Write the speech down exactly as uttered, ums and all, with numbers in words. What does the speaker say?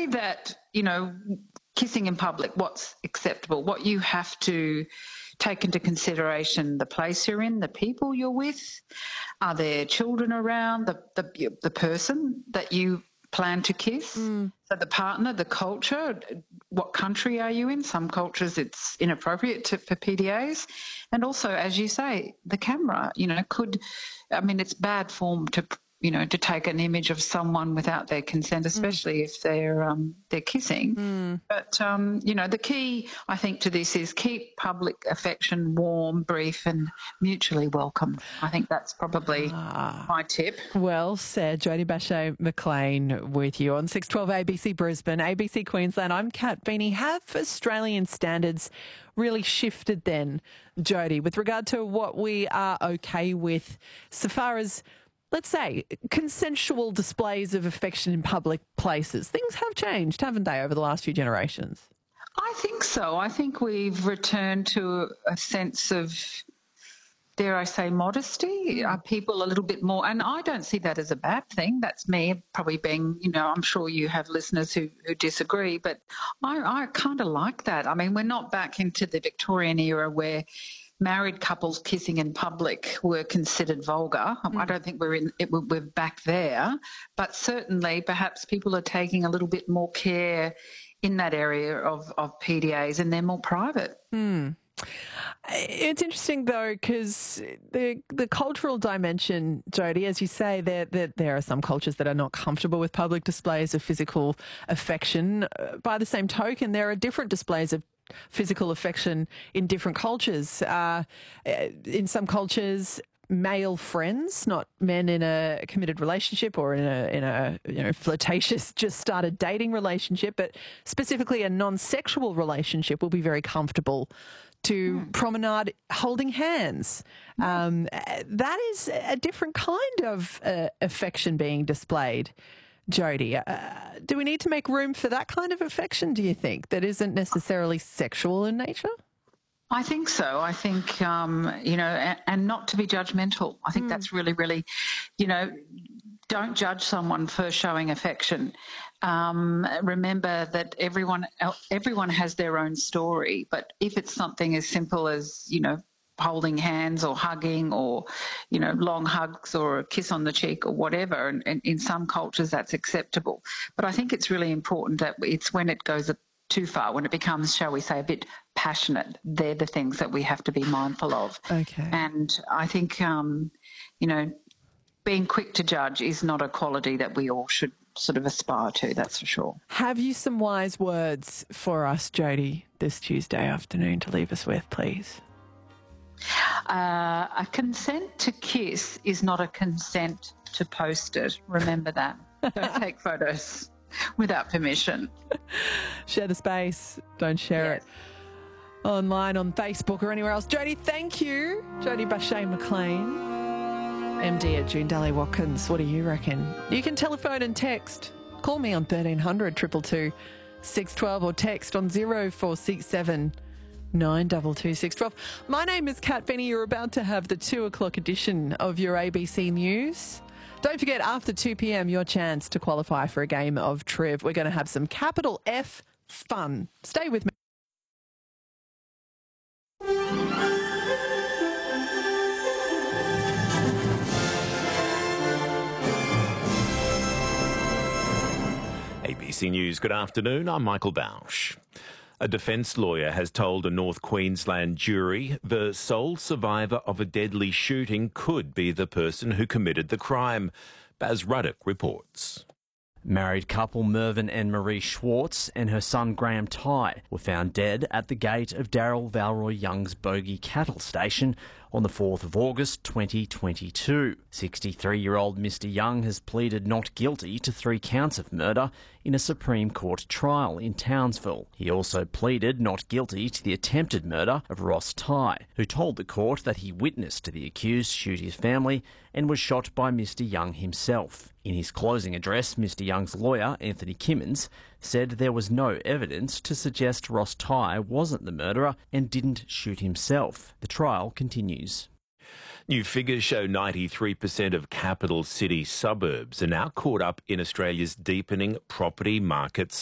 say that, you know, kissing in public, what's acceptable, what you have to take into consideration the place you're in, the people you're with, are there children around, the the, the person that you plan to kiss, mm. so the partner, the culture, what country are you in? Some cultures it's inappropriate to, for P D As. And also, as you say, the camera, you know, could, I mean, it's bad form to, you know, to take an image of someone without their consent, especially mm. if they're um, they're kissing. Mm. But, um, you know, the key, I think, to this is keep public affection warm, brief and mutually welcome. I think that's probably ah. my tip. Well said. Jodie Bache-McLean with you on six twelve A B C Brisbane, A B C Queensland. I'm Kat Feeney. Have Australian standards really shifted then, Jodie, with regard to what we are okay with so far as, let's say, consensual displays of affection in public places? Things have changed, haven't they, over the last few generations? I think so. I think we've returned to a sense of, dare I say, modesty. Are people a little bit more, and I don't see that as a bad thing. That's me probably being, you know, I'm sure you have listeners who, who disagree, but I, I kind of like that. I mean, we're not back into the Victorian era where married couples kissing in public were considered vulgar. Mm. I don't think we're in it, we're back there, but certainly perhaps people are taking a little bit more care in that area of, of P D As, and they're more private. Mm. It's interesting though, because the the cultural dimension, Jodie, as you say, there, there there are some cultures that are not comfortable with public displays of physical affection. By the same token, there are different displays of physical affection in different cultures. Uh, in some cultures, male friends, not men in a committed relationship or in a in a you know flirtatious, just started dating relationship, but specifically a non-sexual relationship will be very comfortable to mm. promenade holding hands. Mm. Um, that is a different kind of uh, affection being displayed. Jodie, uh, do we need to make room for that kind of affection, do you think, that isn't necessarily sexual in nature? I think so. I think, um, you know, and, and not to be judgmental. I think mm. that's really, really, you know, don't judge someone for showing affection. Um, remember that everyone everyone has their own story, but if it's something as simple as, you know, holding hands or hugging or, you know, long hugs or a kiss on the cheek or whatever, and, and in some cultures that's acceptable. But I think it's really important that it's when it goes too far, when it becomes, shall we say, a bit passionate, they're the things that we have to be mindful of. Okay. And I think, um, you know, being quick to judge is not a quality that we all should sort of aspire to, that's for sure. Have you some wise words for us, Jodie, this Tuesday afternoon to leave us with, please? Uh, a consent to kiss is not a consent to post it. Remember that. Don't take photos without permission. Share the space. Don't share yes. it online on Facebook or anywhere else. Jodie, thank you. Jodie Bache-McLean, M D at Joondalup Watkins. What do you reckon? You can telephone and text. Call me on thirteen hundred, two two two, six one two or text on zero four six seven nine two two six one two. My name is Kat Feeney. You're about to have the two o'clock edition of your A B C News. Don't forget, after two p.m, your chance to qualify for a game of Triv. We're going to have some capital F fun. Stay with me. A B C News, good afternoon. I'm Michael Bausch. A defence lawyer has told a North Queensland jury the sole survivor of a deadly shooting could be the person who committed the crime. Baz Ruddock reports. Married couple Mervyn and Marie Schwartz and her son Graham Ty were found dead at the gate of Daryl Valroy Young's Bogey Cattle Station on the fourth of August twenty twenty-two. sixty-three-year-old Mister Young has pleaded not guilty to three counts of murder in a Supreme Court trial in Townsville. He also pleaded not guilty to the attempted murder of Ross Ty, who told the court that he witnessed the accused shoot his family and was shot by Mister Young himself. In his closing address, Mister Young's lawyer, Anthony Kimmins, said there was no evidence to suggest Ross Ty wasn't the murderer and didn't shoot himself. The trial continues. New figures show ninety-three percent of capital city suburbs are now caught up in Australia's deepening property market